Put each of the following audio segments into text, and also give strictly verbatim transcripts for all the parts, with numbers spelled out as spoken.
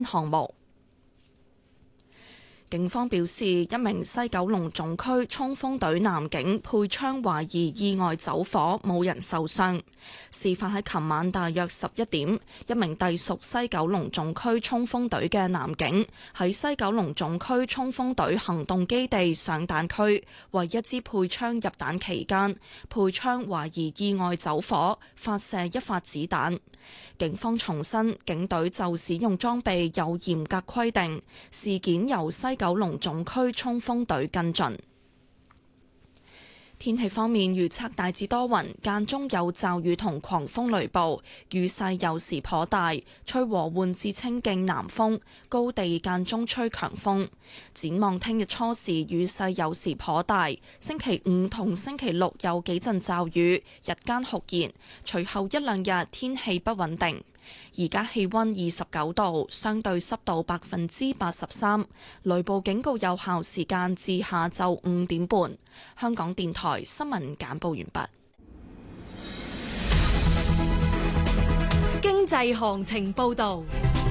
項目。警方表示，一名西九龍總區衝鋒隊男警配槍懷疑意外走火，冇人受傷。事發喺琴晚大約十一點，一名隸屬西九龍總區衝鋒隊嘅男警喺西九龍總區衝鋒隊行動基地上彈區為一支配槍入彈期間，配槍懷疑意外走火，發射一發子彈。警方重申，警隊就使用裝備有嚴格規定，事件由西九龍總區衝鋒隊跟進。天氣方面，預測大致多雲，間中有驟雨同狂風雷暴，雨勢有時頗大，吹和緩至清勁南風，高地間中吹強風。展望聽日初時雨勢有時頗大，星期五同星期六有幾陣驟雨，日間酷熱，隨後一兩日天氣不穩定。而家氣溫二十九度，相對濕度百分之八十三，雷暴警告有效時間至下晝五點半。香港電台新聞簡報完畢。 經濟行情報道。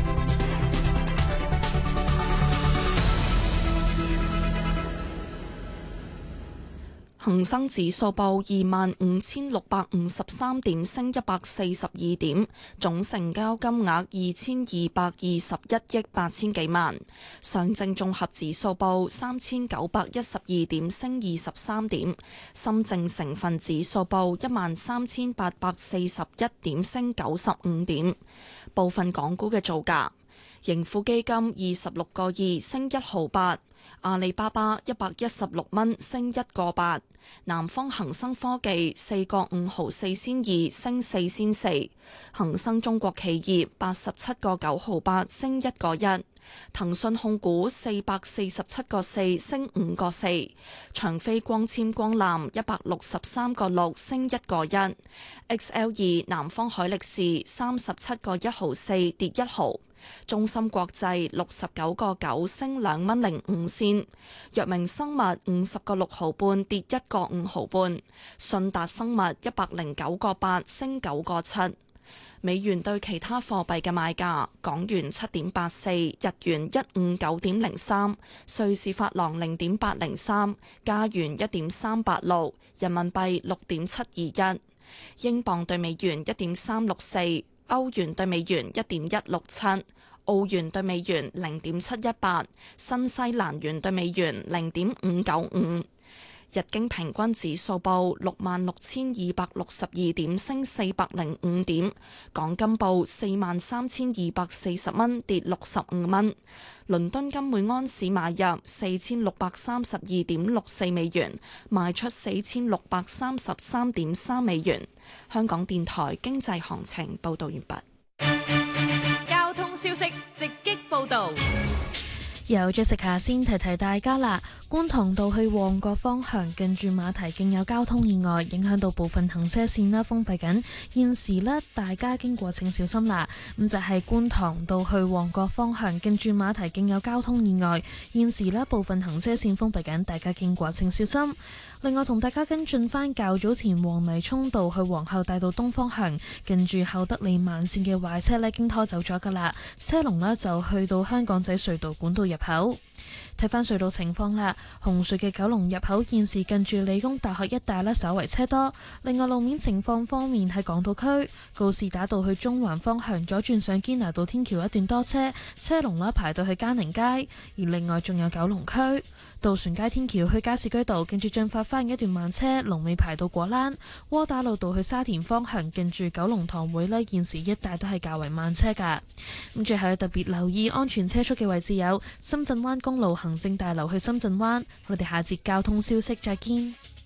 恒生指數報二萬五千六百五十三點，升一百四十二點，總成交金額二千二百二十一億八千幾萬。上證綜合指數報三千九百一十二點，升二十三點。深證成分指數報一萬三千八百四十一點，升九十五點。部分港股嘅造價：盈富基金二十六個二，升一毫八。阿里巴巴一百一十六蚊，升一個八。南方恒生科技四個五毫四仙二，升四仙四。恒生中國企業八十七個九毫八，升一個一。騰訊控股四百四十七個四，升五個四。長飛光纖光纜一百六十三個六，升一個一。X L 二南方海力士三十七個一毫四，跌一毫。中芯國際六十九個九，升兩蚊零五仙。藥明生物五十個六毫半，跌一個五毫半。信達生物一百零九個八，升九個七。美元對其他貨幣嘅賣價：港元七點八四，日元一五九點零三，瑞士法郎零點八零三，加元一點三八六，人民幣六點七二一，英鎊對美元一點三六四。歐元對美元一點一六七，澳元對美元零點七一八，新西蘭元對美元零點五九五。日經平均指數報六萬六千二百六十二點，升四百零五點。港金報四萬三千二百四十蚊，跌六十五蚊。倫敦金每安士買入四千六百三十二點六四美元，賣出四千六百三十三點三美元。香港電台經濟行情報道完畢。 交通消息直擊報道。 有咗食下先提提大家啦，觀塘道去旺角方向近住馬蹄徑有交通意外，影響到部分行車線啦，封閉緊。現時呢，大家經過請小心啦。咁就係觀塘道去旺角方向近住馬蹄徑有交通意外，現時呢，部分行車線封閉緊，大家經過請小心。另外同大家跟進返較早前黃泥涌道去皇后大道東方向近住厚德利慢線嘅壞車呢，經拖走咗噶啦，車龍呢就去到香港仔隧道管道入口。睇返隧道情況啦，紅隧嘅九龍入口現時近住理工大學一帶呢，稍為車多。另外路面情況方面，喺港島區告士打道去中環方向左轉上堅拿道天橋一段多車，車龍呢排到去嘉寧街。而另外仲有九龍區渡船街天橋去加士居道，近住進發花園一段慢車，龍尾排到果欄。窩打老道去沙田方向近住九龍塘會呢，現時一帶都係較為慢車噶。咁最後特別留意安全車速嘅位置有深圳灣公路行政大樓去深圳灣。我哋下節交通消息再見。